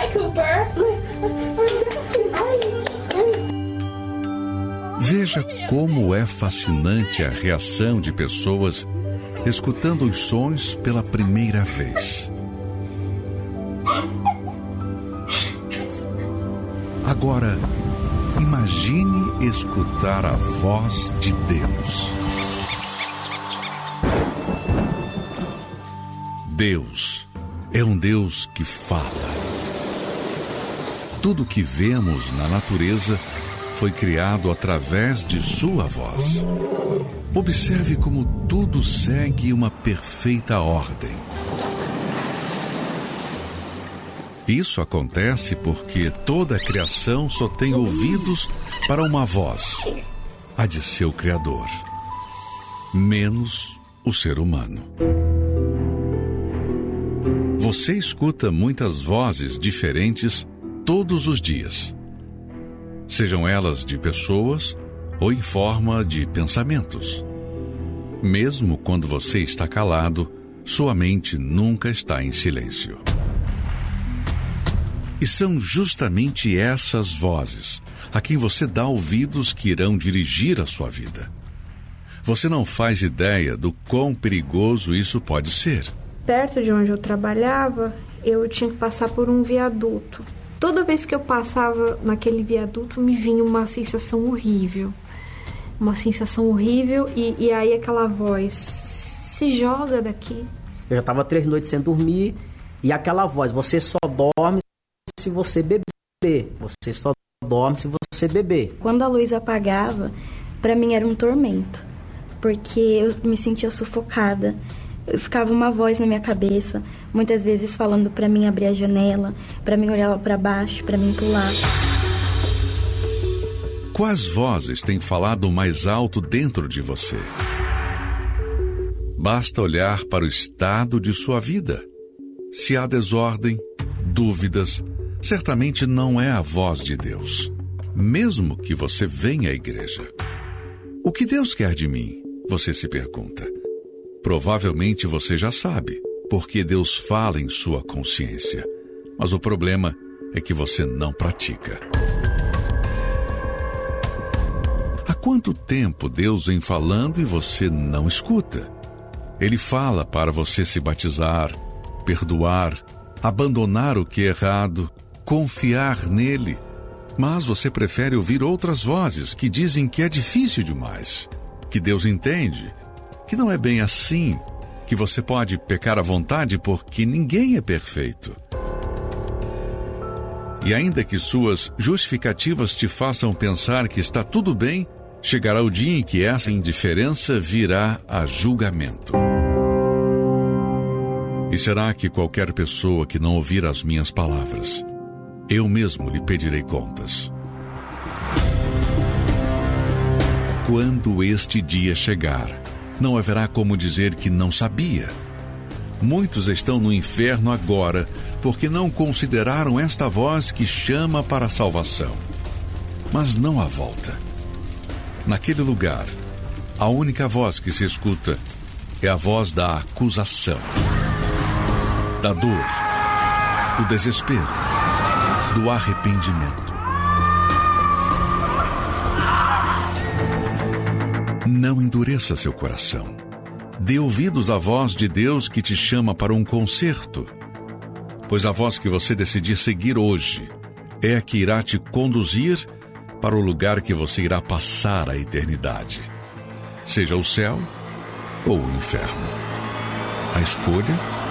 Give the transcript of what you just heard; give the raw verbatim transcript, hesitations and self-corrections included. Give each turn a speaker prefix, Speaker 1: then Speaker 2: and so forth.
Speaker 1: Hi, Cooper.
Speaker 2: Veja como é fascinante a reação de pessoas escutando os sons pela primeira vez. Agora, imagine escutar a voz de Deus. Deus é um Deus que fala. Tudo que vemos na natureza foi criado através de sua voz. Observe como tudo segue uma perfeita ordem. Isso acontece porque toda a criação só tem ouvidos para uma voz, a de seu Criador, menos o ser humano. Você escuta muitas vozes diferentes todos os dias, sejam elas de pessoas ou em forma de pensamentos. Mesmo quando você está calado, sua mente nunca está em silêncio. E são justamente essas vozes a quem você dá ouvidos que irão dirigir a sua vida. Você não faz ideia do quão perigoso isso pode ser.
Speaker 3: Perto de onde eu trabalhava, eu tinha que passar por um viaduto. Toda vez que eu passava naquele viaduto, me vinha uma sensação horrível. Uma sensação horrível e, e aí aquela voz, se joga daqui.
Speaker 4: Eu já estava três noites sem dormir e aquela voz, você só dorme se você beber. Você só dorme se você beber.
Speaker 5: Quando a luz apagava, para mim era um tormento, porque eu me sentia sufocada. Eu ficava uma voz na minha cabeça, muitas vezes falando para mim abrir a janela, para mim olhar para baixo, para mim pular.
Speaker 2: Quais vozes têm falado mais alto dentro de você? Basta olhar para o estado de sua vida. Se há desordem, dúvidas, certamente não é a voz de Deus, mesmo que você venha à igreja. O que Deus quer de mim? Você se pergunta. Provavelmente você já sabe, porque Deus fala em sua consciência. Mas o problema é que você não pratica. Há quanto tempo Deus vem falando e você não escuta? Ele fala para você se batizar, perdoar, abandonar o que é errado, confiar nele. Mas você prefere ouvir outras vozes que dizem que é difícil demais, que Deus entende, que não é bem assim, que você pode pecar à vontade porque ninguém é perfeito. E ainda que suas justificativas te façam pensar que está tudo bem, chegará o dia em que essa indiferença virá a julgamento. E será que qualquer pessoa que não ouvir as minhas palavras, eu mesmo lhe pedirei contas? Quando este dia chegar, não haverá como dizer que não sabia. Muitos estão no inferno agora porque não consideraram esta voz que chama para a salvação. Mas não há volta. Naquele lugar, a única voz que se escuta é a voz da acusação, da dor, do desespero, do arrependimento. Não endureça seu coração. Dê ouvidos à voz de Deus que te chama para um concerto, pois a voz que você decidir seguir hoje é a que irá te conduzir para o lugar que você irá passar a eternidade, seja o céu ou o inferno. A escolha